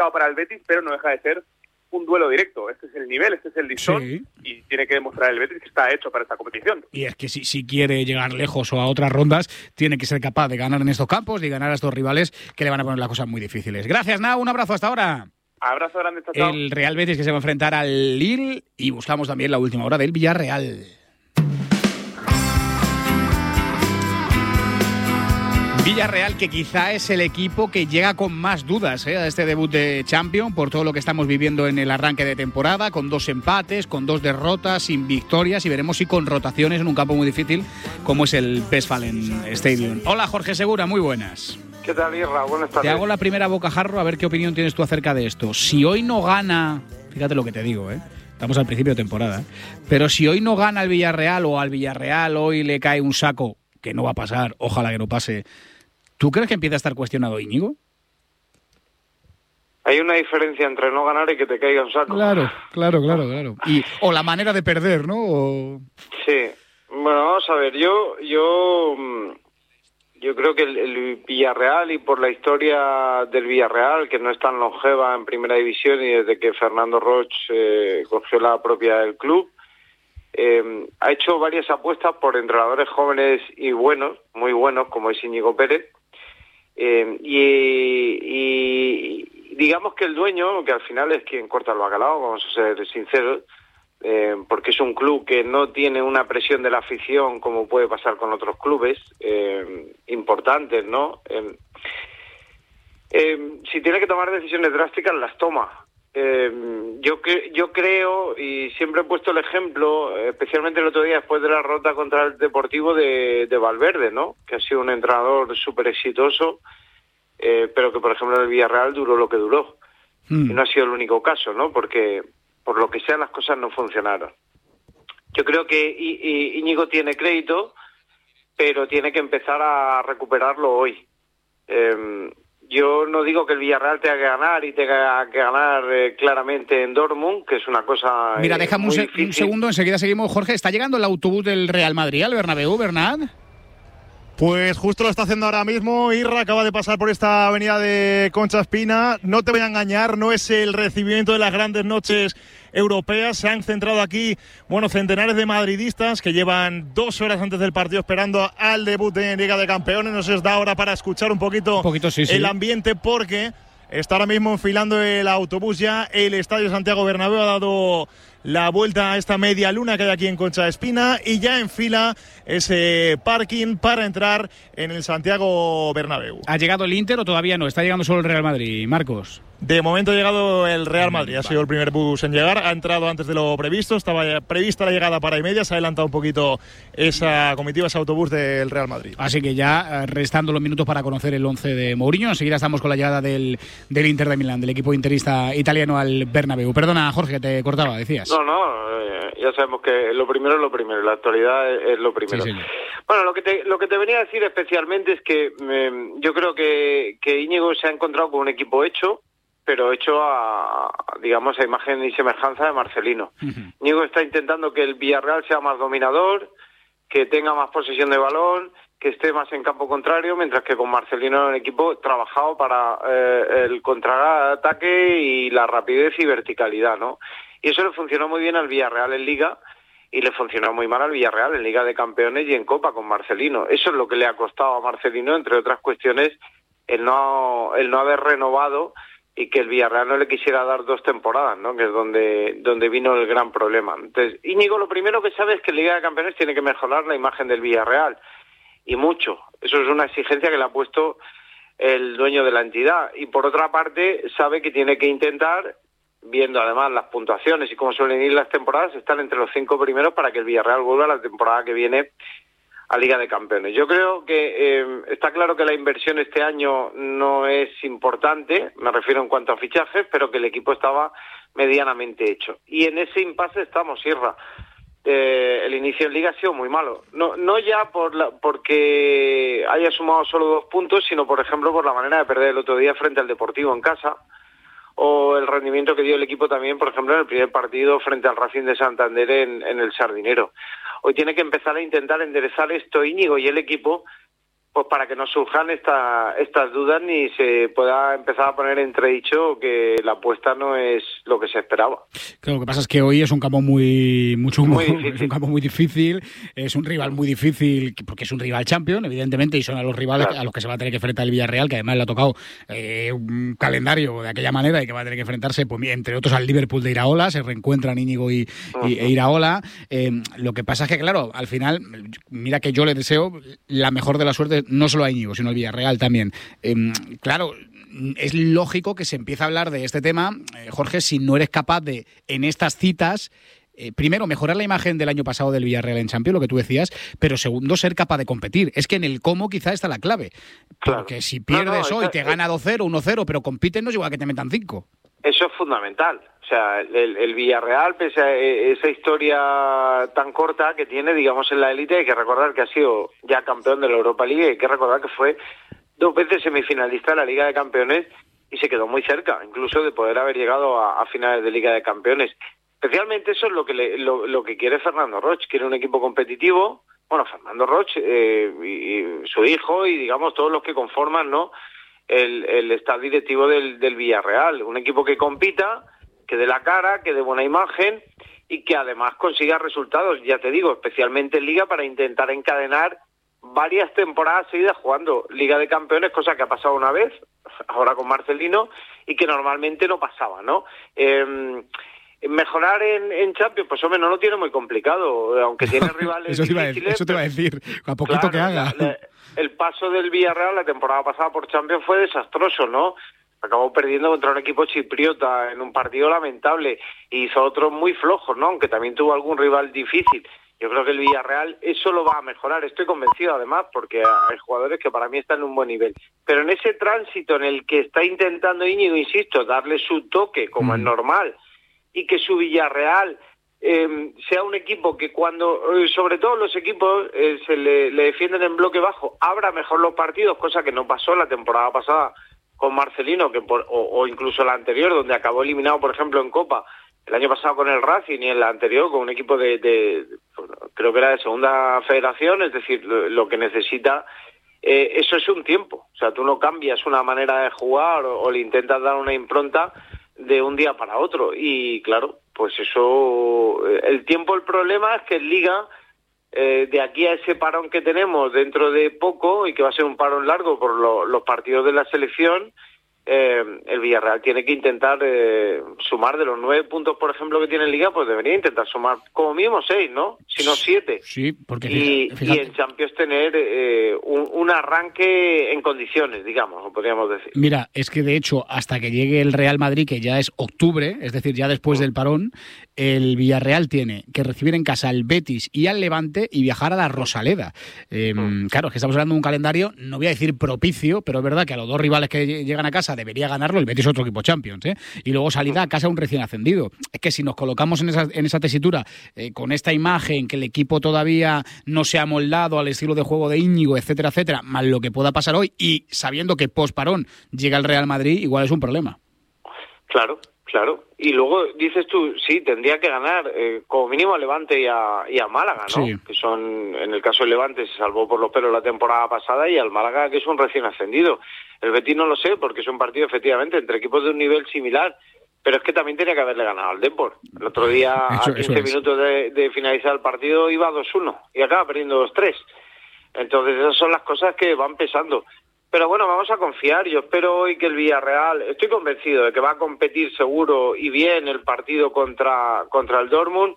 para el Betis, pero no deja de ser un duelo directo. Este es el nivel, este es el listón, sí. Y tiene que demostrar el Betis que está hecho para esta competición. Y es que si quiere llegar lejos o a otras rondas, tiene que ser capaz de ganar en estos campos y ganar a estos rivales que le van a poner las cosas muy difíciles. Gracias, Nau, un abrazo hasta ahora. Abrazo grande, chao. El Real Betis que se va a enfrentar al Lille y buscamos también la última hora del Villarreal. Villarreal, que quizá es el equipo que llega con más dudas a este debut de Champions, por todo lo que estamos viviendo en el arranque de temporada, con 2 empates, con 2 derrotas, sin victorias, y veremos si con rotaciones en un campo muy difícil como es el Westfalen Stadium. Hola, Jorge Segura, muy buenas. ¿Qué tal, Irra? Buenas tardes. Te hago la primera bocajarro, a ver qué opinión tienes tú acerca de esto. Si hoy no gana, fíjate lo que te digo, estamos al principio de temporada, pero si hoy no gana el Villarreal o al Villarreal hoy le cae un saco, que no va a pasar, ojalá que no pase, ¿tú crees que empieza a estar cuestionado Íñigo? Hay una diferencia entre no ganar y que te caiga un saco. Claro. O la manera de perder, ¿no? Sí. Bueno, vamos a ver, yo creo que el Villarreal, y por la historia del Villarreal, que no es tan longeva en primera división y desde que Fernando Roig cogió la propiedad del club, ha hecho varias apuestas por entrenadores jóvenes y buenos, muy buenos, como es Íñigo Pérez, y digamos que el dueño, que al final es quien corta el bacalao, vamos a ser sinceros, porque es un club que no tiene una presión de la afición como puede pasar con otros clubes importantes, ¿no? Si tiene que tomar decisiones drásticas, las toma. Yo creo, y siempre he puesto el ejemplo, especialmente el otro día después de la derrota contra el Deportivo de Valverde, ¿no? Que ha sido un entrenador súper exitoso, pero que, por ejemplo, en el Villarreal duró lo que duró. Y no ha sido el único caso, ¿no? Porque por lo que sea las cosas no funcionaron. Yo creo que Íñigo tiene crédito, pero tiene que empezar a recuperarlo hoy. Yo no digo que el Villarreal tenga que ganar y tenga que ganar claramente en Dortmund, que es una cosa Mira, déjame un segundo, enseguida seguimos. Jorge, ¿está llegando el autobús del Real Madrid al Bernabéu, Bernat? Pues justo lo está haciendo ahora mismo. Irra acaba de pasar por esta avenida de Concha Espina. No te voy a engañar, no es el recibimiento de las grandes noches europeas. Se han centrado aquí, centenares de madridistas que llevan 2 horas antes del partido esperando al debut de Liga de Campeones. No se os da hora para escuchar un poquito sí. El ambiente, porque está ahora mismo enfilando el autobús ya. El Estadio Santiago Bernabéu ha dado la vuelta a esta media luna que hay aquí en Concha Espina y ya enfila ese parking para entrar en el Santiago Bernabéu. ¿Ha llegado el Inter o todavía no? ¿Está llegando solo el Real Madrid, Marcos? De momento ha llegado el Real Madrid, ha sido el primer bus en llegar, ha entrado antes de lo previsto, estaba prevista la llegada para y media, se ha adelantado un poquito esa comitiva, ese autobús del Real Madrid. Así que ya restando los minutos para conocer el 11 de Mourinho, enseguida estamos con la llegada del Inter de Milán, del equipo interista italiano al Bernabéu. Perdona, Jorge, te cortaba, decías. Ya sabemos que lo primero es lo primero, la actualidad es lo primero. Sí. Bueno, lo que te venía a decir especialmente es que yo creo que Íñigo se ha encontrado con un equipo hecho, pero hecho a imagen y semejanza de Marcelino. Íñigo está intentando que el Villarreal sea más dominador, que tenga más posesión de balón, que esté más en campo contrario, mientras que con Marcelino era un equipo trabajado para el contraataque y la rapidez y verticalidad, ¿no? Y eso le funcionó muy bien al Villarreal en Liga y le funcionó muy mal al Villarreal en Liga de Campeones y en Copa con Marcelino. Eso es lo que le ha costado a Marcelino, entre otras cuestiones, el no haber renovado y que el Villarreal no le quisiera dar 2 temporadas, ¿no? Que es donde vino el gran problema. Entonces, Íñigo lo primero que sabe es que en Liga de Campeones tiene que mejorar la imagen del Villarreal, y mucho. Eso es una exigencia que le ha puesto el dueño de la entidad. Y por otra parte, sabe que tiene que intentar, viendo además las puntuaciones y cómo suelen ir las temporadas, estar entre los 5 primeros para que el Villarreal vuelva la temporada que viene a Liga de Campeones. Yo creo que está claro que la inversión este año no es importante, me refiero en cuanto a fichajes, pero que el equipo estaba medianamente hecho. Y en ese impasse estamos, Irra. El inicio en Liga ha sido muy malo. No ya porque haya sumado solo 2 puntos, sino, por ejemplo, por la manera de perder el otro día frente al Deportivo en casa, o el rendimiento que dio el equipo también, por ejemplo, en el primer partido frente al Racing de Santander en el Sardinero. Hoy tiene que empezar a intentar enderezar esto Íñigo y el equipo, pues para que no surjan estas dudas ni se pueda empezar a poner entredicho que la apuesta no es lo que se esperaba. Claro, lo que pasa es que hoy es un campo muy chungo, difícil. Es un campo muy difícil, es un rival muy difícil, porque es un rival champion, evidentemente, y son a los rivales a los que se va a tener que enfrentar el Villarreal, que además le ha tocado un calendario de aquella manera y que va a tener que enfrentarse, pues, entre otros, al Liverpool de Iraola, se reencuentran Íñigo e Iraola. Lo que pasa es que, claro, al final, mira que yo le deseo la mejor de la suerte, no solo a Íñigo, sino al Villarreal también. Claro, es lógico que se empiece a hablar de este tema, Jorge, si no eres capaz de, en estas citas, primero, mejorar la imagen del año pasado del Villarreal en Champions, lo que tú decías, pero segundo, ser capaz de competir. Es que en el cómo quizá está la clave. Porque claro, si pierdes hoy, te gana 2-0, 1-0, pero compiten, no es igual que te metan 5. Eso es fundamental. O sea, el Villarreal, pese a esa historia tan corta que tiene, digamos, en la élite, hay que recordar que ha sido ya campeón de la Europa League, hay que recordar que fue 2 veces semifinalista de la Liga de Campeones y se quedó muy cerca, incluso de poder haber llegado a finales de Liga de Campeones. Especialmente eso es lo que quiere Fernando Roig, quiere un equipo competitivo. Bueno, Fernando Roig y su hijo y, digamos, todos los que conforman, ¿no?, el staff directivo del Villarreal. Un equipo que compita, que dé la cara, que dé buena imagen y que además consiga resultados, ya te digo, especialmente en Liga, para intentar encadenar varias temporadas seguidas jugando Liga de Campeones, cosa que ha pasado una vez, ahora con Marcelino, y que normalmente no pasaba, ¿no? Mejorar en Champions, pues hombre, no lo tiene muy complicado, aunque tiene rivales difíciles. Eso te iba a decir, a poquito claro, que haga. El paso del Villarreal la temporada pasada por Champions fue desastroso, ¿no? Acabó perdiendo contra un equipo chipriota en un partido lamentable y hizo otros muy flojos, ¿no? Aunque también tuvo algún rival difícil. Yo creo que el Villarreal eso lo va a mejorar, estoy convencido además, porque hay jugadores que para mí están en un buen nivel. Pero en ese tránsito en el que está intentando Íñigo, insisto, darle su toque, como es normal, y que su Villarreal sea un equipo que cuando, sobre todo los equipos, se le defienden en bloque bajo, abra mejor los partidos, cosa que no pasó la temporada pasada con Marcelino, o incluso la anterior, donde acabó eliminado, por ejemplo, en Copa, el año pasado con el Racing y en la anterior con un equipo creo que era de segunda federación, es decir, lo que necesita, eso es un tiempo. O sea, tú no cambias una manera de jugar o le intentas dar una impronta de un día para otro. Y claro, pues eso, el tiempo, el problema es que en Liga, de aquí a ese parón que tenemos dentro de poco, y que va a ser un parón largo por los partidos de la selección, el Villarreal tiene que intentar sumar de los 9 puntos, por ejemplo, que tiene en Liga, pues debería intentar sumar como mínimo 6, ¿no? Si no 7. Sí, porque fíjate. Y en Champions tener un arranque en condiciones, digamos, lo podríamos decir. Mira, es que de hecho, hasta que llegue el Real Madrid, que ya es octubre, es decir, ya después del parón, el Villarreal tiene que recibir en casa al Betis y al Levante y viajar a la Rosaleda. Claro, es que estamos hablando de un calendario, no voy a decir propicio, pero es verdad que a los dos rivales que llegan a casa debería ganarlo. El Betis es otro equipo Champions, y luego salida a casa un recién ascendido. Es que si nos colocamos en esa tesitura, con esta imagen, que el equipo todavía no se ha moldado al estilo de juego de Íñigo, etcétera, etcétera, más lo que pueda pasar hoy, y sabiendo que post-parón llega el Real Madrid, igual es un problema. Claro. Y luego dices tú, sí, tendría que ganar como mínimo a Levante y a Málaga, ¿no? Sí. Que son, en el caso del Levante se salvó por los pelos la temporada pasada, y al Málaga, que es un recién ascendido. El Betis no lo sé, porque es un partido efectivamente entre equipos de un nivel similar, pero es que también tenía que haberle ganado al Depor. El otro día, a 15 minutos de finalizar el partido, iba 2-1 y acaba perdiendo 2-3. Entonces esas son las cosas que van pesando. Pero bueno, vamos a confiar. Yo espero hoy que el Villarreal, estoy convencido de que va a competir seguro y bien el partido contra el Dortmund.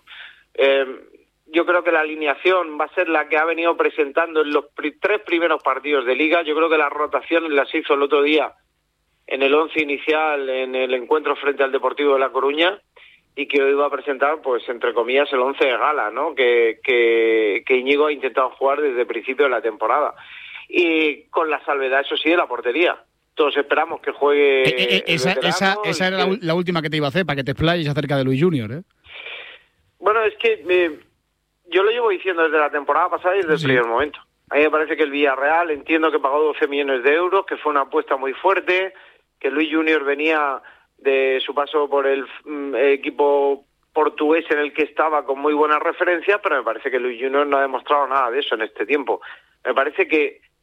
Yo creo que la alineación va a ser la que ha venido presentando en los 3 primeros partidos de Liga. Yo creo que las rotaciones las hizo el otro día en el 11 inicial en el encuentro frente al Deportivo de La Coruña, y que hoy va a presentar, pues entre comillas, el 11 de gala, ¿no? Que Íñigo ha intentado jugar desde el principio de la temporada. Y con la salvedad, eso sí, de la portería. Todos esperamos que juegue esa era la última que te iba a hacer, para que te explayes acerca de Luis Junior, ¿eh? Bueno, es que yo lo llevo diciendo desde la temporada pasada y desde el primer momento. A mí me parece que el Villarreal, entiendo que pagó 12 millones de euros, que fue una apuesta muy fuerte, que Luis Junior venía de su paso por el equipo portugués en el que estaba con muy buenas referencias, pero me parece que Luis Junior no ha demostrado nada de eso en este tiempo. Me parece que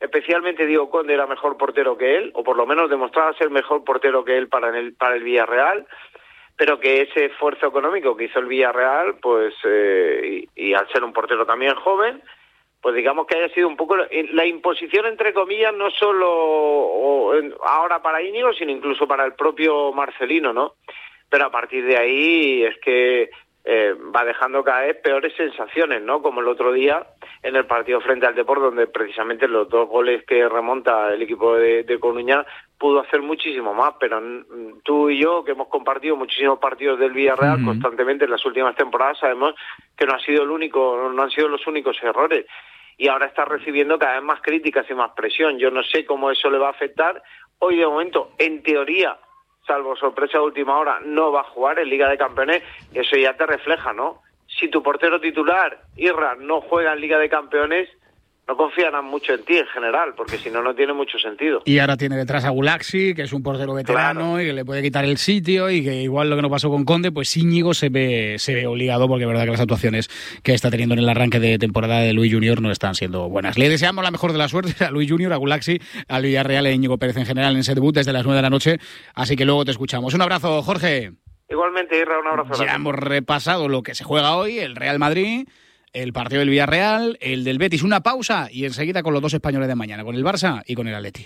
especialmente Diego Conde era mejor portero que él, o por lo menos demostraba ser mejor portero que él para el Villarreal, pero que ese esfuerzo económico que hizo el Villarreal, pues y al ser un portero también joven, pues digamos que haya sido un poco la imposición, entre comillas, no solo ahora para Íñigo, sino incluso para el propio Marcelino, ¿no? Pero a partir de ahí es que va dejando caer peores sensaciones, ¿no? Como el otro día en el partido frente al Depor, donde precisamente los 2 goles que remonta el equipo de Coruña pudo hacer muchísimo más, pero tú y yo, que hemos compartido muchísimos partidos del Villarreal constantemente en las últimas temporadas, sabemos que no han sido los únicos errores, y ahora está recibiendo cada vez más críticas y más presión. Yo no sé cómo eso le va a afectar. Hoy, de momento, en teoría, salvo sorpresa de última hora, no va a jugar en Liga de Campeones. Eso ya te refleja, ¿no? Si tu portero titular, Irra, no juega en Liga de Campeones, no confiarán mucho en ti en general, porque si no, no tiene mucho sentido. Y ahora tiene detrás a Gulaxi, que es un portero veterano, claro, y que le puede quitar el sitio, y que igual lo que no pasó con Conde, pues Íñigo se ve obligado, porque es verdad que las actuaciones que está teniendo en el arranque de temporada de Luis Junior no están siendo buenas. Le deseamos la mejor de las suertes a Luis Junior, a Gulaxi, al Villarreal e Íñigo Pérez en general en ese debut desde las 9 de la noche, así que luego te escuchamos. Un abrazo, Jorge. Igualmente, Irra, un abrazo. Ya hemos repasado lo que se juega hoy, el Real Madrid, el partido del Villarreal, el del Betis, una pausa y enseguida con los 2 españoles de mañana, con el Barça y con el Atleti.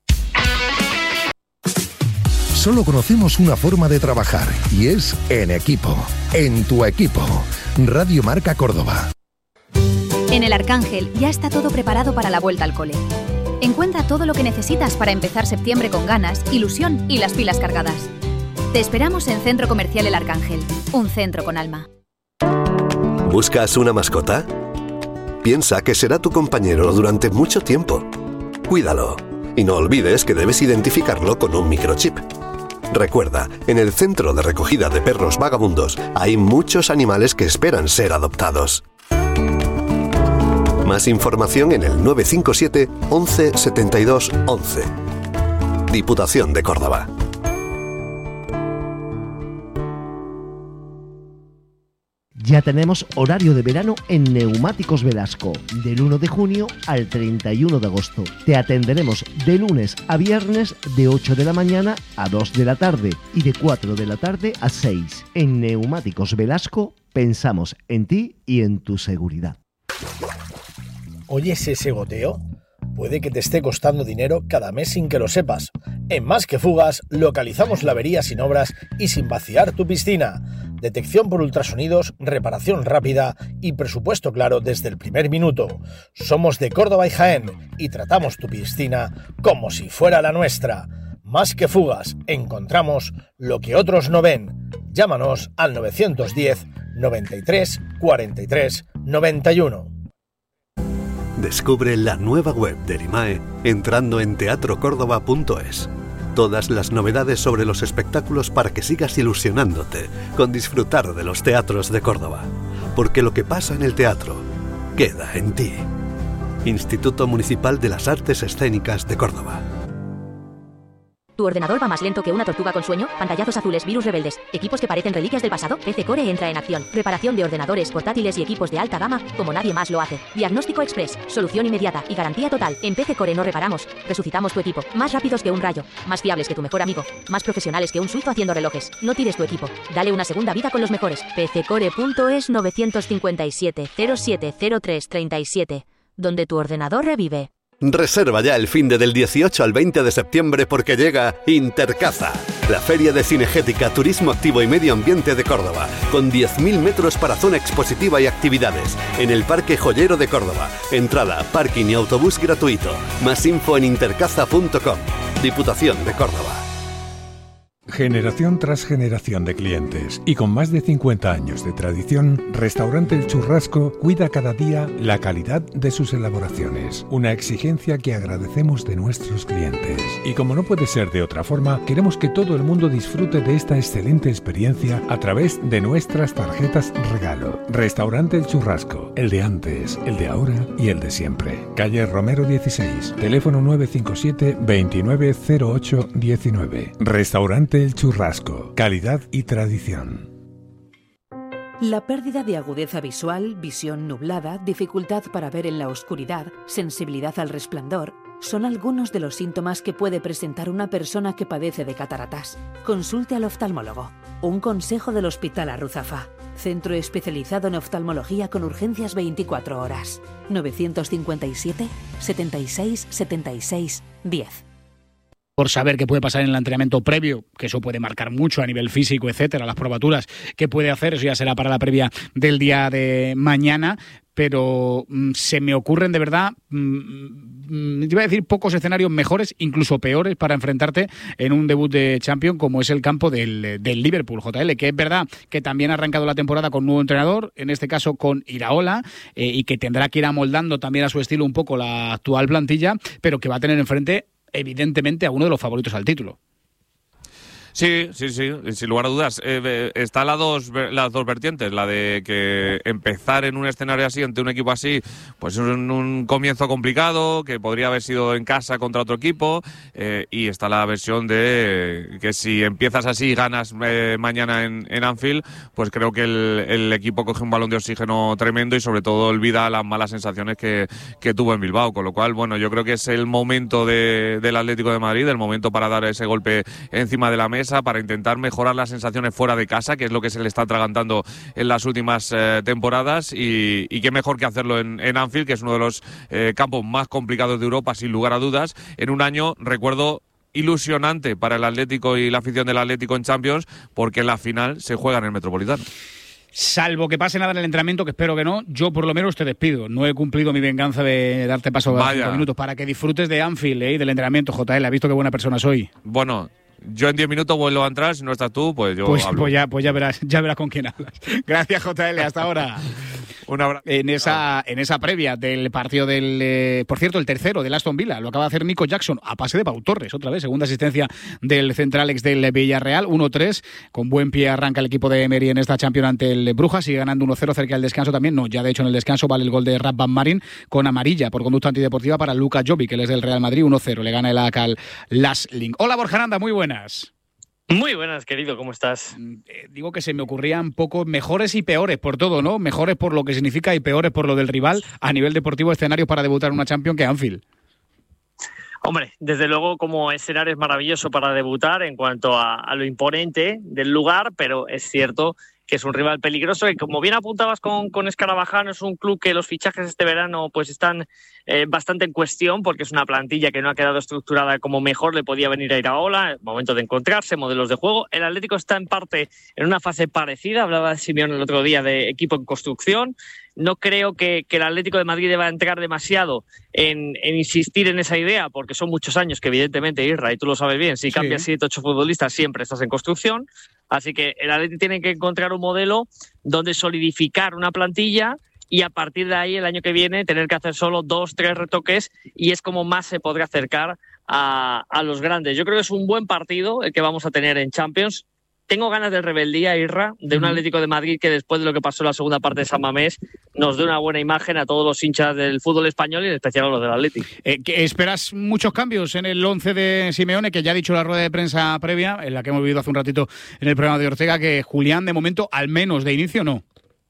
Solo conocemos una forma de trabajar y es en equipo, en tu equipo. Radio Marca Córdoba. En el Arcángel ya está todo preparado para la vuelta al cole. Encuentra todo lo que necesitas para empezar septiembre con ganas, ilusión y las pilas cargadas. Te esperamos en Centro Comercial El Arcángel, un centro con alma. ¿Buscas una mascota? Piensa que será tu compañero durante mucho tiempo. Cuídalo. Y no olvides que debes identificarlo con un microchip. Recuerda, en el centro de recogida de perros vagabundos hay muchos animales que esperan ser adoptados. Más información en el 957 11 72 11. Diputación de Córdoba. Ya tenemos horario de verano en Neumáticos Velasco, del 1 de junio al 31 de agosto. Te atenderemos de lunes a viernes de 8 de la mañana a 2 de la tarde y de 4 de la tarde a 6. En Neumáticos Velasco pensamos en ti y en tu seguridad. ¿Oyes ese goteo? Puede que te esté costando dinero cada mes sin que lo sepas. En Más que Fugas localizamos la avería sin obras y sin vaciar tu piscina. Detección por ultrasonidos, reparación rápida y presupuesto claro desde el primer minuto. Somos de Córdoba y Jaén y tratamos tu piscina como si fuera la nuestra. Más que Fugas, encontramos lo que otros no ven. Llámanos al 910 93 43 91. Descubre la nueva web de Erimae entrando en teatrocórdoba.es. Todas las novedades sobre los espectáculos para que sigas ilusionándote con disfrutar de los teatros de Córdoba. Porque lo que pasa en el teatro queda en ti. Instituto Municipal de las Artes Escénicas de Córdoba. ¿Tu ordenador va más lento que una tortuga con sueño? ¿Pantallazos azules, virus rebeldes, equipos que parecen reliquias del pasado? PC Core entra en acción. Reparación de ordenadores, portátiles y equipos de alta gama como nadie más lo hace. Diagnóstico express, solución inmediata y garantía total. En PC Core no reparamos, resucitamos tu equipo. Más rápidos que un rayo, más fiables que tu mejor amigo, más profesionales que un suizo haciendo relojes. No tires tu equipo, dale una segunda vida con los mejores. PCcore.es 957 0703 37, donde tu ordenador revive. Reserva ya el finde del 18 al 20 de septiembre porque llega Intercaza, la feria de cinegética, turismo activo y medio ambiente de Córdoba, con 10.000 metros para zona expositiva y actividades, en el Parque Joyero de Córdoba. Entrada, parking y autobús gratuito. Más info en intercaza.com. Diputación de Córdoba. Generación tras generación de clientes y con más de 50 años de tradición, Restaurante El Churrasco cuida cada día la calidad de sus elaboraciones, una exigencia que agradecemos de nuestros clientes. Y como no puede ser de otra forma, queremos que todo el mundo disfrute de esta excelente experiencia a través de nuestras tarjetas regalo. Restaurante El Churrasco, el de antes, el de ahora y el de siempre. Calle Romero 16, teléfono 957 2908 19. Restaurante El Churrasco, calidad y tradición. La pérdida de agudeza visual, visión nublada, dificultad para ver en la oscuridad, sensibilidad al resplandor, son algunos de los síntomas que puede presentar una persona que padece de cataratas. Consulte al oftalmólogo. Un consejo del Hospital Arruzafa, centro especializado en oftalmología con urgencias 24 horas. 957 76 76 10. Por saber qué puede pasar en el entrenamiento previo, que eso puede marcar mucho a nivel físico, etcétera, las probaturas que puede hacer, eso ya será para la previa del día de mañana, pero se me ocurren de verdad, iba a decir pocos escenarios mejores, incluso peores, para enfrentarte en un debut de Champions como es el campo del Liverpool, JL, que es verdad que también ha arrancado la temporada con nuevo entrenador, en este caso con Iraola, y que tendrá que ir amoldando también a su estilo un poco la actual plantilla, pero que va a tener enfrente evidentemente a uno de los favoritos al título. Sí, sin lugar a dudas. Está las dos vertientes, la de que empezar en un escenario así, ante un equipo así, pues es un comienzo complicado, que podría haber sido en casa contra otro equipo, y está la versión de que si empiezas así y ganas mañana en Anfield, pues creo que el equipo coge un balón de oxígeno tremendo y sobre todo olvida las malas sensaciones que tuvo en Bilbao, con lo cual, bueno, yo creo que es el momento del Atlético de Madrid, el momento para dar ese golpe encima de la mesa, para intentar mejorar las sensaciones fuera de casa, que es lo que se le está atragantando en las últimas temporadas, y qué mejor que hacerlo en Anfield, que es uno de los campos más complicados de Europa, sin lugar a dudas, en un año, recuerdo, ilusionante para el Atlético y la afición del Atlético en Champions, porque la final se juega en el Metropolitano. Salvo que pase nada en el entrenamiento, que espero que no, yo por lo menos te despido. No he cumplido mi venganza de darte paso a 5 minutos para que disfrutes de Anfield y del entrenamiento, JL. ¿Has visto qué buena persona soy? Bueno, yo en 10 minutos vuelvo a entrar, si no estás tú, pues yo hablo. Pues ya verás con quién hablas. Gracias, JL, hasta ahora. Un abrazo. En esa previa del partido por cierto, el tercero del Aston Villa, lo acaba de hacer Nico Jackson a pase de Pau Torres, otra vez, segunda asistencia del central ex del Villarreal, 1-3, con buen pie arranca el equipo de Emery en esta Champions ante el Brujas, sigue ganando 1-0 cerca del descanso también, no, ya de hecho en el descanso vale el gol de Rad Van Marin con amarilla por conducta antideportiva para Luka Jovic, que él es del Real Madrid, 1-0, le gana el AK al Lasling. Hola Borja Aranda, muy buenas. Muy buenas, querido, ¿cómo estás? Digo que se me ocurrían pocos mejores y peores por todo, ¿no? Mejores por lo que significa y peores por lo del rival a nivel deportivo, escenarios para debutar en una Champions que Anfield. Hombre, desde luego como escenario es maravilloso para debutar en cuanto a lo imponente del lugar, pero es cierto que es un rival peligroso y como bien apuntabas con Escarabajano, es un club que los fichajes este verano pues están bastante en cuestión porque es una plantilla que no ha quedado estructurada como mejor le podía venir a Iraola, momento de encontrarse, modelos de juego. El Atlético está en parte en una fase parecida, hablaba Simeone el otro día de equipo en construcción. No creo que el Atlético de Madrid deba entrar demasiado en insistir en esa idea, porque son muchos años que evidentemente, Isra, y tú lo sabes bien, si cambias 7 o 8 futbolistas siempre estás en construcción. Así que el Atlético tiene que encontrar un modelo donde solidificar una plantilla y a partir de ahí el año que viene tener que hacer solo 2-3 retoques y es como más se podrá acercar a los grandes. Yo creo que es un buen partido el que vamos a tener en Champions. Tengo ganas de rebeldía, Irra, de un Atlético de Madrid que después de lo que pasó en la segunda parte de San Mamés nos dé una buena imagen a todos los hinchas del fútbol español y en especial a los del Atlético. ¿Esperas muchos cambios en el 11 de Simeone, que ya ha dicho en la rueda de prensa previa, en la que hemos vivido hace un ratito en el programa de Ortega, que Julián de momento, al menos de inicio, no?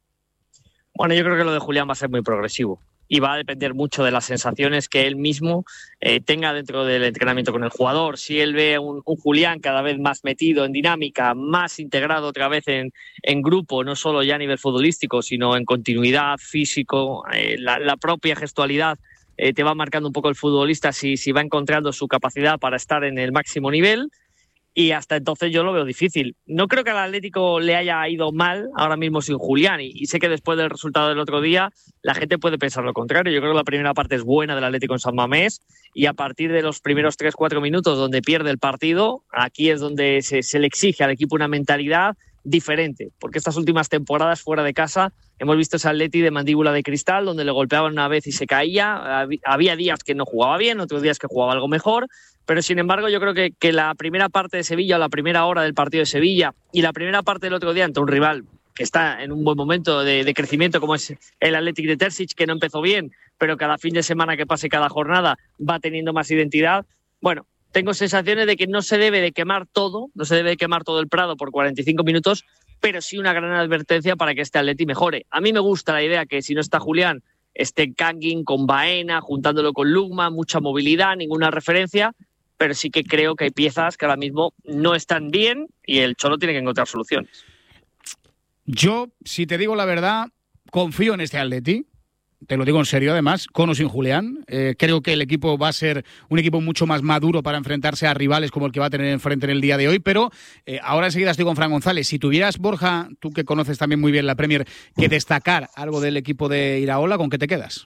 Bueno, yo creo que lo de Julián va a ser muy progresivo y va a depender mucho de las sensaciones que él mismo tenga dentro del entrenamiento con el jugador. Si él ve un Julián cada vez más metido en dinámica, más integrado otra vez en grupo, no solo ya a nivel futbolístico, sino en continuidad, físico, la propia gestualidad te va marcando un poco el futbolista si va encontrando su capacidad para estar en el máximo nivel. Y hasta entonces yo lo veo difícil. No creo que al Atlético le haya ido mal ahora mismo sin Julián y sé que después del resultado del otro día la gente puede pensar lo contrario. Yo creo que la primera parte es buena del Atlético en San Mamés y a partir de los primeros 3-4 minutos donde pierde el partido, aquí es donde se le exige al equipo una mentalidad diferente, porque estas últimas temporadas fuera de casa hemos visto ese Atleti de mandíbula de cristal donde le golpeaban una vez y se caía, había días que no jugaba bien, otros días que jugaba algo mejor, pero sin embargo yo creo que la primera parte de Sevilla o la primera hora del partido de Sevilla y la primera parte del otro día ante un rival que está en un buen momento de crecimiento como es el Athletic de Terzic, que no empezó bien, pero cada fin de semana que pase cada jornada va teniendo más identidad. Bueno, tengo sensaciones de que no se debe de quemar todo, no se debe de quemar todo el Prado por 45 minutos, pero sí una gran advertencia para que este Atleti mejore. A mí me gusta la idea que si no está Julián, esté Kangin con Baena, juntándolo con Lukman, mucha movilidad, ninguna referencia, pero sí que creo que hay piezas que ahora mismo no están bien y el Cholo tiene que encontrar soluciones. Yo, si te digo la verdad, confío en este Atleti. Te lo digo en serio, además, con o sin Julián. Creo que el equipo va a ser un equipo mucho más maduro para enfrentarse a rivales como el que va a tener enfrente en el día de hoy. Pero ahora enseguida estoy con Fran González. Si tuvieras, Borja, tú que conoces también muy bien la Premier, que destacar algo del equipo de Iraola, ¿con qué te quedas?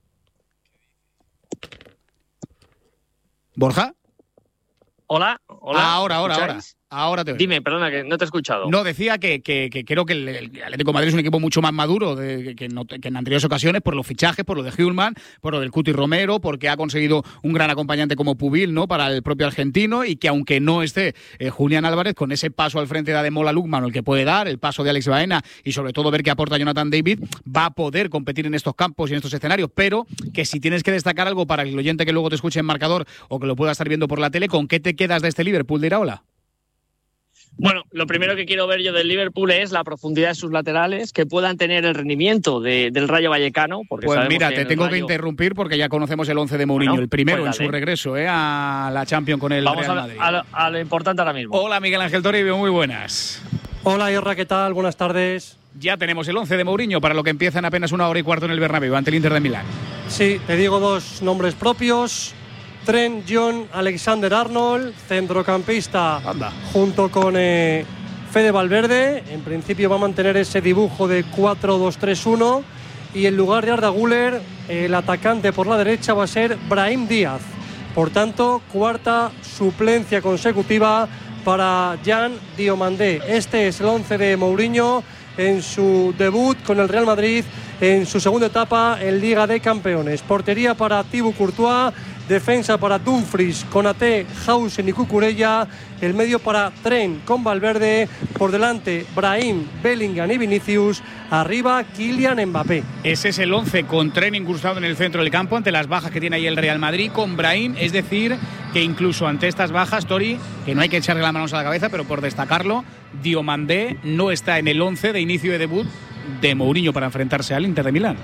¿Borja? Hola. Ahora te oigo. Dime, perdona, que no te he escuchado. No, decía que creo que el Atlético de Madrid es un equipo mucho más maduro que en anteriores ocasiones, por los fichajes, por lo de Hjulman, por lo del Cuti Romero, porque ha conseguido un gran acompañante como Pubil, ¿no?, para el propio argentino, y que aunque no esté Julián Álvarez, con ese paso al frente de Ademola Lookman, el que puede dar, el paso de Alex Baena, y sobre todo ver qué aporta Jonathan David, va a poder competir en estos campos y en estos escenarios. Pero que si tienes que destacar algo para el oyente que luego te escuche en marcador o que lo pueda estar viendo por la tele, ¿con qué te quedas de este Liverpool de Iraola? Bueno, lo primero que quiero ver yo del Liverpool es la profundidad de sus laterales, que puedan tener el rendimiento del Rayo Vallecano. Porque pues mira, que te tengo que interrumpir porque ya conocemos el 11 de Mourinho, bueno, el primero pues en su regreso a la Champions con el Real Madrid. A lo importante ahora mismo. Hola, Miguel Ángel Toribio, muy buenas. Hola, Irra, ¿qué tal? Buenas tardes. Ya tenemos el 11 de Mourinho para lo que empieza en apenas 1 hora y cuarto en el Bernabéu ante el Inter de Milán. Sí, te digo dos nombres propios. Trent John Alexander-Arnold, centrocampista. Anda. Junto con Fede Valverde. En principio va a mantener ese dibujo de 4-2-3-1. Y en lugar de Arda Güler, el atacante por la derecha va a ser Brahim Díaz. Por tanto, cuarta suplencia consecutiva para Jan Diomandé. Este es el 11 de Mourinho en su debut con el Real Madrid en su segunda etapa en Liga de Campeones. Portería para Thibaut Courtois, defensa para Dumfries, Konaté, Hausen y Cucurella, el medio para Trent con Valverde, por delante Brahim, Bellingham y Vinicius, arriba Kylian Mbappé. Ese es el 11 con Trent incrustado en el centro del campo ante las bajas que tiene ahí el Real Madrid, con Brahim, es decir, que incluso ante estas bajas, Tori, que no hay que echarle las manos a la cabeza, pero por destacarlo, Diomandé no está en el 11 de inicio de debut de Mourinho para enfrentarse al Inter de Milán.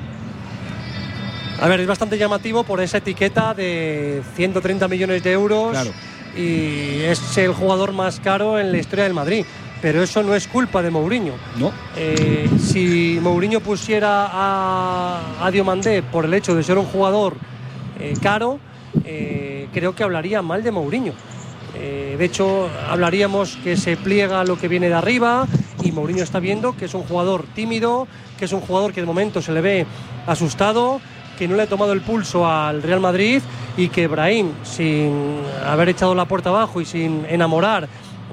A ver, es bastante llamativo por esa etiqueta de 130 millones de euros. Claro. Y es el jugador más caro en la historia del Madrid. Pero eso no es culpa de Mourinho. No. Si Mourinho pusiera a Diomandé por el hecho de ser un jugador caro, creo que hablaría mal de Mourinho. De hecho, hablaríamos que se pliega lo que viene de arriba, y Mourinho está viendo que es un jugador tímido, que es un jugador que de momento se le ve asustado, que no le ha tomado el pulso al Real Madrid, y que Brahim, sin haber echado la puerta abajo y sin enamorar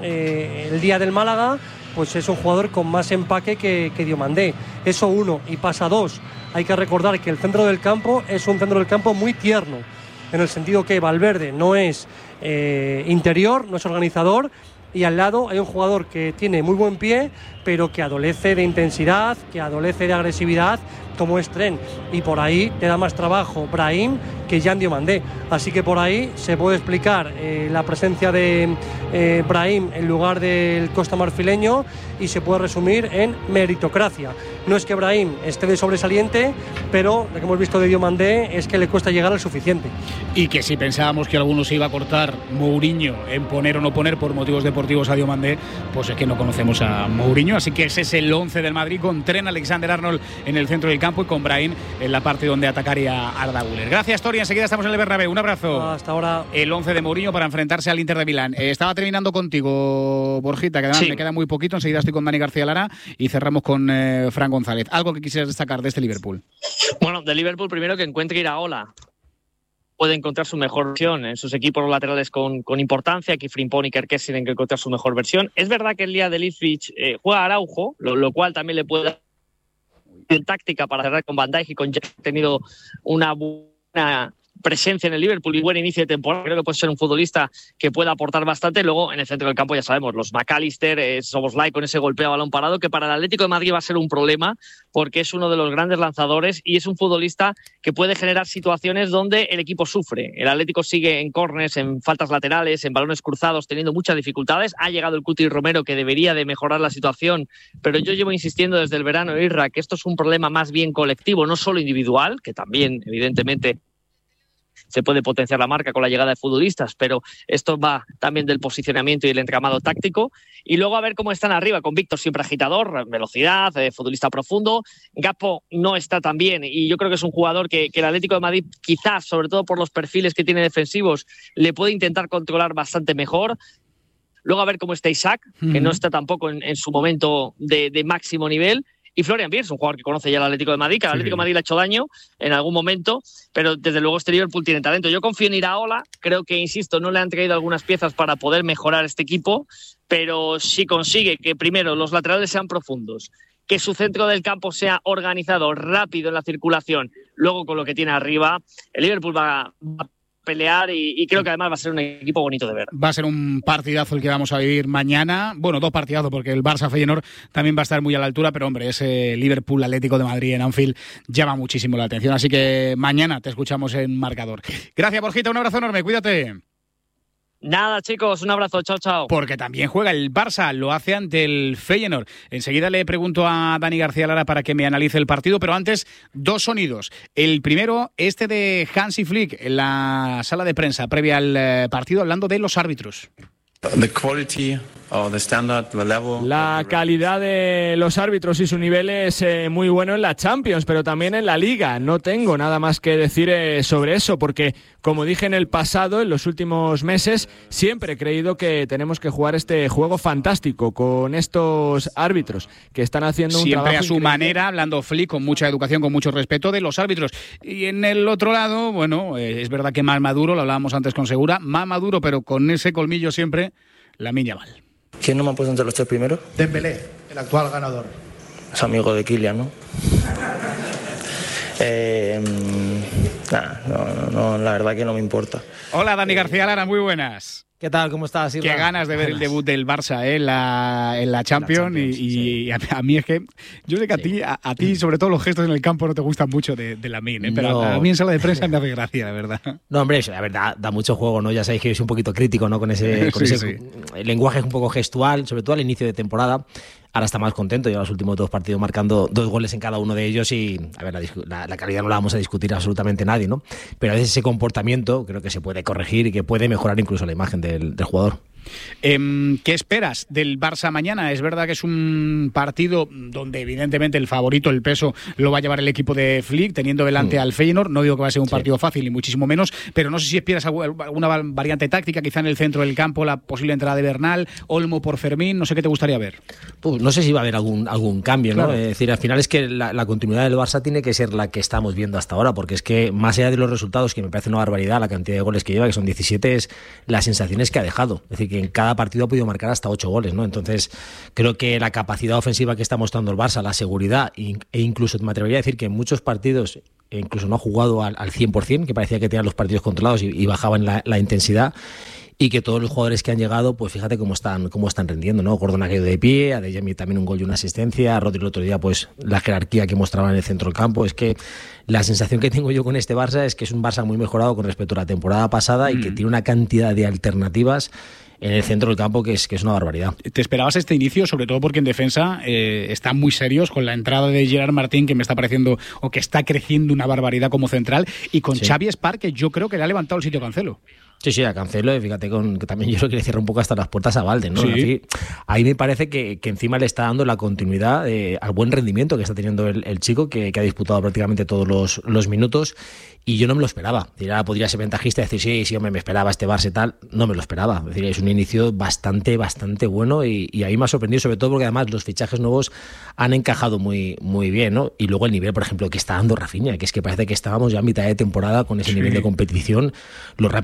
el día del Málaga, pues es un jugador con más empaque que Diomandé. Eso uno. Y pasa dos. Hay que recordar que el centro del campo es un centro del campo muy tierno, en el sentido que Valverde no es interior, no es organizador, y al lado hay un jugador que tiene muy buen pie, pero que adolece de intensidad, que adolece de agresividad, como es Trent, y por ahí te da más trabajo Brahim que Jan Diomandé. Así que por ahí se puede explicar la presencia de Brahim en lugar del costamarfileño, y se puede resumir en meritocracia. No es que Brahim esté de sobresaliente, pero lo que hemos visto de Diomandé es que le cuesta llegar al suficiente. Y que si pensábamos que algunos se iba a cortar Mourinho en poner o no poner por motivos deportivos a Diomandé, pues es que no conocemos a Mourinho. Así que ese es el 11 del Madrid, con Trent Alexander-Arnold en el centro del campo y con Brahim en la parte donde atacaría Arda Güler. Gracias, Tori. Enseguida estamos en el Bernabéu. Un abrazo. Hasta ahora. El 11 de Mourinho para enfrentarse al Inter de Milán. Estaba terminando contigo, Borjita, que además me queda muy poquito. Enseguida estoy con Dani García Lara y cerramos con Fran González. ¿Algo que quisieras destacar de este Liverpool? Bueno, del Liverpool primero que encuentre Iraola. Puede encontrar su mejor versión en sus equipos laterales con importancia. Aquí Frimpong y Kerkez tienen que encontrar su mejor versión. Es verdad que el día de Ipswich juega Araujo, lo cual también le puede dar táctica para cerrar con Van Dijk, y con Jack ha tenido una buena presencia en el Liverpool y buen inicio de temporada. Creo que puede ser un futbolista que pueda aportar bastante. Luego, en el centro del campo, ya sabemos, los McAllister, Szoboszlai con ese golpeo a balón parado, que para el Atlético de Madrid va a ser un problema porque es uno de los grandes lanzadores y es un futbolista que puede generar situaciones donde el equipo sufre. El Atlético sigue en córners, en faltas laterales, en balones cruzados, teniendo muchas dificultades. Ha llegado el Cuti Romero, que debería de mejorar la situación, pero yo llevo insistiendo desde el verano, Irra, que esto es un problema más bien colectivo, no solo individual, que también, evidentemente, se puede potenciar la marca con la llegada de futbolistas, pero esto va también del posicionamiento y el entramado táctico. Y luego a ver cómo están arriba, con Víctor siempre agitador, velocidad, futbolista profundo. Gakpo no está tan bien y yo creo que es un jugador que el Atlético de Madrid, quizás, sobre todo por los perfiles que tiene defensivos, le puede intentar controlar bastante mejor. Luego a ver cómo está Isaac, que no está tampoco en su momento de máximo nivel. Y Florian Wirtz, un jugador que conoce ya el Atlético de Madrid, que al Atlético de Madrid le ha hecho daño en algún momento, pero desde luego este Liverpool tiene talento. Yo confío en Iraola, creo que, insisto, no le han traído algunas piezas para poder mejorar este equipo, pero si consigue que primero los laterales sean profundos, que su centro del campo sea organizado, rápido en la circulación, luego con lo que tiene arriba, el Liverpool va a pelear y creo que además va a ser un equipo bonito de ver. Va a ser un partidazo el que vamos a vivir mañana. Bueno, 2 partidazos porque el Barça-Feyenoord también va a estar muy a la altura, pero hombre, ese Liverpool-Atlético de Madrid en Anfield llama muchísimo la atención. Así que mañana te escuchamos en Marcador. Gracias, Borjita, un abrazo enorme, cuídate. Nada, chicos, un abrazo, chao, chao. Porque también juega el Barça, lo hace ante el Feyenoord. Enseguida le pregunto a Dani García Lara para que me analice el partido, pero antes, 2 sonidos. El primero, este de Hansi Flick en la sala de prensa previa al partido, hablando de los árbitros. La calidad de los árbitros y su nivel es muy bueno en la Champions, pero también en la Liga. No tengo nada más que decir sobre eso, porque, como dije en el pasado, en los últimos meses, siempre he creído que tenemos que jugar este juego fantástico con estos árbitros que están haciendo un siempre trabajo a su increíble. manera, hablando Flick con mucha educación, con mucho respeto de los árbitros. Y en el otro lado, bueno, es verdad que más maduro, lo hablábamos antes con Segura, más maduro, pero con ese colmillo siempre, Lamine Yamal. ¿Quién no me ha puesto entre los 3 primeros? Dembélé, el actual ganador. Es amigo de Kylian, ¿no? No, la verdad que no me importa. Hola, Dani García Lara, muy buenas. ¿Qué tal? ¿Cómo estás, Irra? Qué ganas de ver el debut del Barça en la Champions. Y a mí es que yo sé que a ti sobre todo los gestos en el campo no te gustan mucho de Lamine, pero No. a mí en sala de prensa me hace gracia, la verdad. No, hombre, la verdad, da mucho juego, ¿no? Ya sabéis que yo soy un poquito crítico, ¿no? Con ese el lenguaje un poco gestual, sobre todo al inicio de temporada. Ahora está más contento, lleva los últimos 2 partidos marcando 2 goles en cada uno de ellos y, a ver, la calidad no la vamos a discutir absolutamente nadie, ¿no? Pero a veces ese comportamiento creo que se puede corregir y que puede mejorar incluso la imagen del jugador. ¿Qué esperas del Barça mañana? Es verdad que es un partido donde evidentemente el favorito, el peso, lo va a llevar el equipo de Flick, teniendo delante al Feyenoord. No digo que va a ser un partido fácil, ni muchísimo menos, pero no sé si esperas alguna variante táctica, quizá en el centro del campo, la posible entrada de Bernal, Olmo por Fermín, no sé qué te gustaría ver. Pues no sé si va a haber algún cambio, ¿no? Claro. Es decir, al final es que la continuidad del Barça tiene que ser la que estamos viendo hasta ahora, porque es que más allá de los resultados, que me parece una barbaridad la cantidad de goles que lleva, que son 17, es las sensaciones que ha dejado. Es decir, que en cada partido ha podido marcar hasta 8 goles, ¿no? Entonces, creo que la capacidad ofensiva que está mostrando el Barça, la seguridad, e incluso me atrevería a decir que en muchos partidos incluso no ha jugado al 100%, que parecía que tenían los partidos controlados y bajaban la intensidad. Y que todos los jugadores que han llegado, pues fíjate cómo están rendiendo, ¿no? Gordon ha caído de pie, Adeyemi también un gol y una asistencia, Rodri el otro día, pues la jerarquía que mostraba en el centro del campo. Es que la sensación que tengo yo con este Barça es que es un Barça muy mejorado con respecto a la temporada pasada y que tiene una cantidad de alternativas en el centro del campo que es una barbaridad. ¿Te esperabas este inicio? Sobre todo porque en defensa están muy serios con la entrada de Gerard Martín, que me está pareciendo, o que está creciendo una barbaridad como central, y con Xavi Espar, que yo creo que le ha levantado el sitio a Cancelo. Sí, a Cancelo, y fíjate que también yo creo que le cierra un poco hasta las puertas a Valde, ¿no? Sí. Ahí me parece que encima le está dando la continuidad al buen rendimiento que está teniendo el chico, que ha disputado prácticamente todos los minutos, y yo no me lo esperaba. Ahora podría ser ventajista y decir, sí, hombre, me esperaba este Barça y tal. No me lo esperaba. Es decir, es un inicio bastante bueno y ahí me ha sorprendido, sobre todo porque además los fichajes nuevos han encajado muy bien, ¿no? Y luego el nivel, por ejemplo, que está dando Rafinha, que es que parece que estábamos ya a mitad de temporada con ese nivel de competición, lo rápido que está,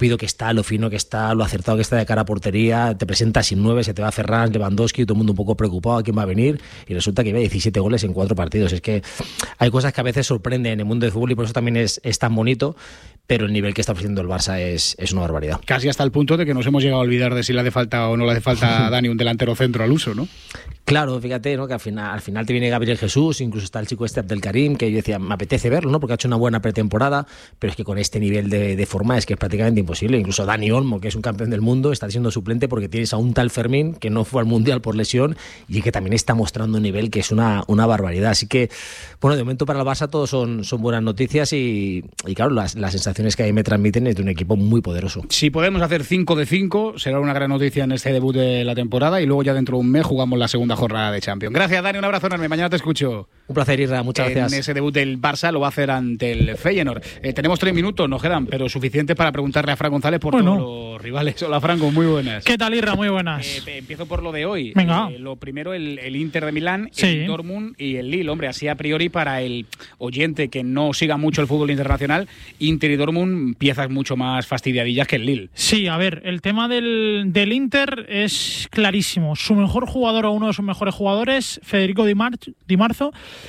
está, lo fino que está, lo acertado que está de cara a portería. Te presenta sin 9, se te va Ferran, Lewandowski, todo el mundo un poco preocupado a quién va a venir, y resulta que lleva 17 goles en 4 partidos. Es que hay cosas que a veces sorprenden en el mundo del fútbol y por eso también es tan bonito, pero el nivel que está ofreciendo el Barça es una barbaridad. Casi hasta el punto de que nos hemos llegado a olvidar de si le hace falta o no le hace falta a Dani un delantero centro al uso, ¿no? Claro, fíjate, ¿no? Que al final te viene Gabriel Jesús, incluso está el chico Abdelkarim, que yo decía, me apetece verlo, ¿no? Porque ha hecho una buena pretemporada, pero es que con este nivel de forma es que es prácticamente imposible. Incluso Dani Olmo, que es un campeón del mundo, está siendo suplente porque tienes a un tal Fermín que no fue al Mundial por lesión y que también está mostrando un nivel que es una barbaridad. Así que, bueno, de momento para el Barça todos son buenas noticias y claro, las sensaciones que ahí me transmiten es de un equipo muy poderoso. Si podemos hacer 5 de 5, será una gran noticia en este debut de la temporada y luego ya dentro de un mes jugamos la segunda jornada de Champions. Gracias, Dani, un abrazo enorme. Mañana te escucho. Un placer, Isra, muchas gracias. En ese debut del Barça lo va a hacer ante el Feyenoord. Tenemos 3 minutos, nos quedan, pero suficiente para preguntarle a Fran González por todos los rivales. Hola, Franco, muy buenas. ¿Qué tal, Isra? Muy buenas. Empiezo por lo de hoy. Venga. Lo primero, el Inter de Milán, sí. El Dortmund y el Lille. Hombre, así a priori para el oyente que no siga mucho el fútbol internacional, Inter y Dortmund, piezas mucho más fastidiadillas que el Lille. Sí, a ver, el tema del Inter es clarísimo. Su mejor jugador o uno de sus mejores jugadores, Federico Di Marzo,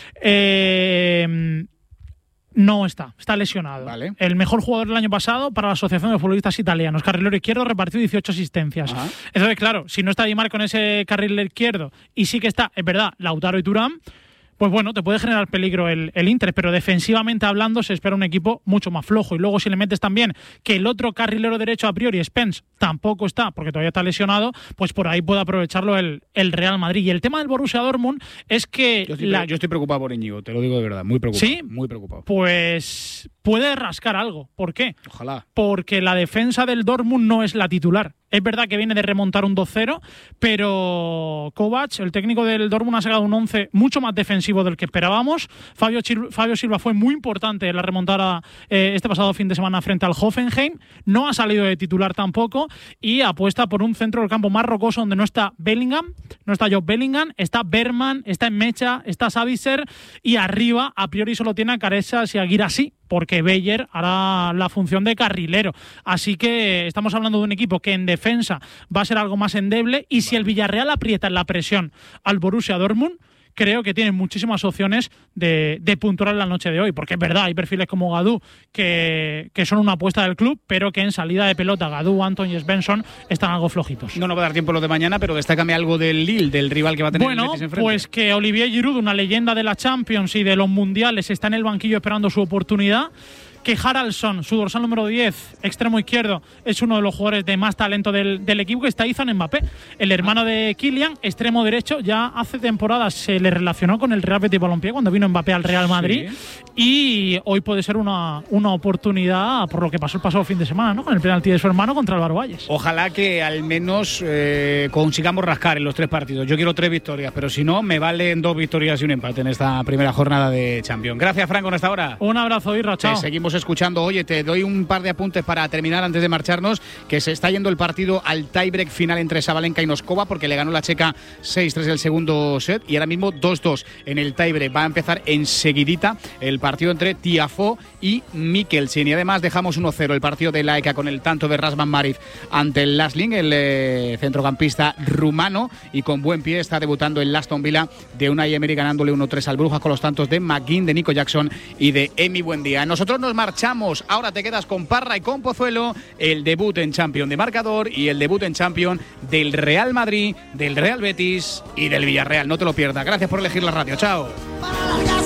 no está lesionado. Vale. El mejor jugador del año pasado para la Asociación de Futbolistas Italianos, carrilero izquierdo, repartió 18 asistencias. Ajá. Entonces, claro, si no está Di Marco en ese carril izquierdo y sí que está, es verdad, Lautaro y Thuram, pues bueno, te puede generar peligro el Inter, pero defensivamente hablando se espera un equipo mucho más flojo. Y luego si le metes también que el otro carrilero derecho a priori, Spence, tampoco está, porque todavía está lesionado, pues por ahí puede aprovecharlo el Real Madrid. Y el tema del Borussia Dortmund es que... Yo estoy preocupado por Íñigo, te lo digo de verdad, muy preocupado. ¿Sí? Muy preocupado. Pues puede rascar algo. ¿Por qué? Ojalá. Porque la defensa del Dortmund no es la titular. Es verdad que viene de remontar un 2-0, pero Kovac, el técnico del Dortmund, ha sacado un 11 mucho más defensivo del que esperábamos. Fabio Silva fue muy importante en la remontada este pasado fin de semana frente al Hoffenheim. No ha salido de titular tampoco y apuesta por un centro del campo más rocoso donde no está Bellingham, no está Job Bellingham, está Berman, está Mecha, está Savitzer y arriba a priori solo tiene a Caresas y a Guirassy, porque Beyer hará la función de carrilero. Así que estamos hablando de un equipo que en defensa va a ser algo más endeble y si el Villarreal aprieta en la presión al Borussia Dortmund, creo que tienen muchísimas opciones de puntuar en la noche de hoy, porque es verdad, hay perfiles como Gadú que son una apuesta del club, pero que en salida de pelota Gadú, Anton y Svensson están algo flojitos. No va a dar tiempo lo de mañana, pero destácame algo del Lille, del rival que va a tener el Betis enfrente. Pues que Olivier Giroud, una leyenda de la Champions y de los mundiales, está en el banquillo esperando su oportunidad. Que Haraldsson, su dorsal número 10, extremo izquierdo, es uno de los jugadores de más talento del equipo, que está Ethan Mbappé, el hermano de Kylian, extremo derecho. Ya hace temporadas se le relacionó con el Real Betis Balompié cuando vino Mbappé al Real Madrid, sí. Y hoy puede ser una oportunidad por lo que pasó el pasado fin de semana, ¿no? Con el penalti de su hermano contra el Álvaro Valles. Ojalá que al menos consigamos rascar en los 3 partidos. Yo quiero 3 victorias, pero si no, me valen 2 victorias y un empate en esta primera jornada de Champions. Gracias, Franco, hasta ahora. Un abrazo, Irra, chao. Seguimos escuchando. Oye, te doy un par de apuntes para terminar antes de marcharnos, que se está yendo el partido al tiebreak final entre Sabalenka y Noskova, porque le ganó la checa 6-3 el segundo set y ahora mismo 2-2 en el tiebreak. Va a empezar enseguidita el partido entre Tiafoe y Mikkelsen. Y además dejamos 1-0 el partido de Laika con el tanto de Razvan Maric ante el Lasling, el centrocampista rumano, y con buen pie está debutando el Aston Villa de Unai Emery, ganándole 1-3 al Brujas con los tantos de McGinn, de Nico Jackson y de Emi Buendía. Nosotros nos marchamos. Ahora te quedas con Parra y con Pozuelo, el debut en Champions de Marcador y el debut en Champions del Real Madrid, del Real Betis y del Villarreal. No te lo pierdas. Gracias por elegir la radio. Chao.